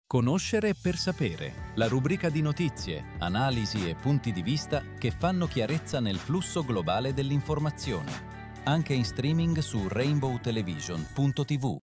Conoscere per sapere, la rubrica di notizie, analisi e punti di vista che fanno chiarezza nel flusso globale dell'informazione. Anche in streaming su rainbowtelevision.tv.